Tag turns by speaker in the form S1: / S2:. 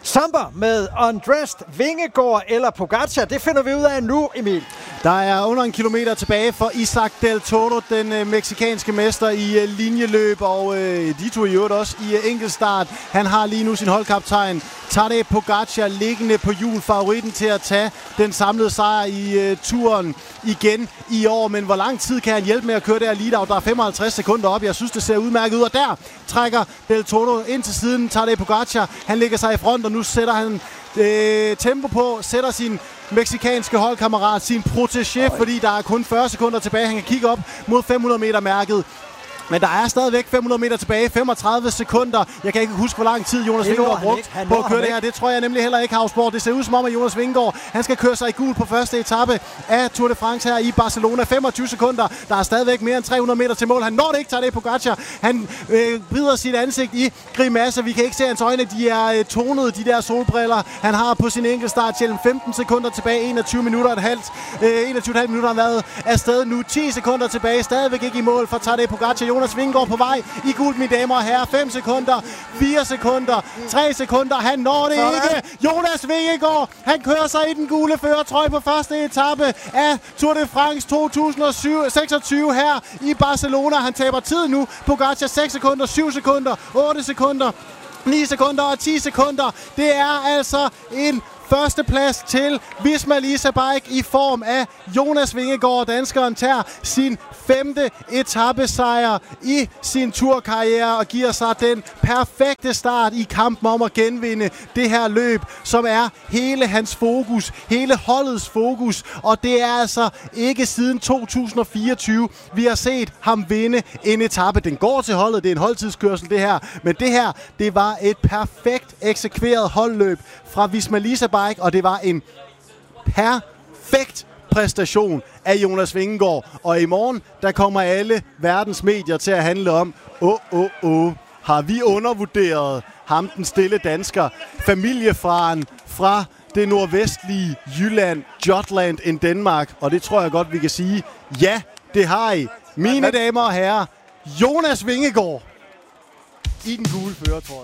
S1: Samper med Undressed, Vingegaard eller Pogacar. Det finder vi ud af nu, Emil.
S2: Der er under en kilometer tilbage for Isaac Del Toro, den meksikanske mester i linjeløb, og de to i øvrigt også i enkeltstart. Han har lige nu sin holdkaptajn Tadej Pogacar liggende på hjul, favoritten til at tage den samlede sejr i turen igen i år. Men hvor lang tid kan han hjælpe med at køre der lead-out? Der er 55 sekunder op. Jeg synes, det ser udmærket ud, og der trækker Del Toro ind til siden. Tadej Pogacar, han lægger sig i front, og nu sætter han tempo på, sætter sin meksikanske holdkammerat, sin protégé, fordi der er kun 40 sekunder tilbage. Han kan kigge op mod 500 meter mærket. Men der er stadigvæk 500 meter tilbage, 35 sekunder. Jeg kan ikke huske, hvor lang tid Jonas Vingegaard har brugt på at køre det her. Det tror jeg nemlig heller ikke, Havsborg. Det ser ud som om, at Jonas Vingegaard, han skal køre sig i gul på første etape af Tour de France her i Barcelona. 25 sekunder. Der er stadigvæk mere end 300 meter til mål. Han når det ikke, Tadej Pogacar. Han vrider sit ansigt i grimasse. Vi kan ikke se hans øjne. De er tonede, de der solbriller. Han har på sin enkeltstarthjelm 15 sekunder tilbage. 21 minutter og et halvt. 21,5 minutter har været afsted nu. 10 sekunder tilbage. Stadigvæk ikke i mål for Tadej Pogacar. Jonas Vingegaard på vej i gult, mine damer og herrer. 5 sekunder, 4 sekunder, 3 sekunder. Han når det ikke. Jonas Vingegaard, han kører sig i den gule førertrøje på første etape af Tour de France 2026 her i Barcelona. Han taber tid nu. Pogacar 6 sekunder, 7 sekunder, 8 sekunder, 9 sekunder og 10 sekunder. Det er altså en førsteplads til Visma-Lease Bike i form af Jonas Vingegaard. Danskeren tager sin 5. etapesejr i sin turkarriere og giver sig den perfekte start i kampen om at genvinde det her løb, som er hele hans fokus, hele holdets fokus. Og det er altså ikke siden 2024, vi har set ham vinde en etape. Den går til holdet, det er en holdtidskørsel det her, men det her, det var et perfekt eksekveret holdløb fra Visma-Lease Bike, og det var en perfekt præstation af Jonas Vingegaard. Og i morgen, der kommer alle verdens medier til at handle om, har vi undervurderet ham, den stille dansker, familiefaren fra det nordvestlige Jylland, Jutland in Danmark. Og det tror jeg godt, vi kan sige, ja, det har I. Mine damer og herrer, Jonas Vingegaard i den gule førertrøje.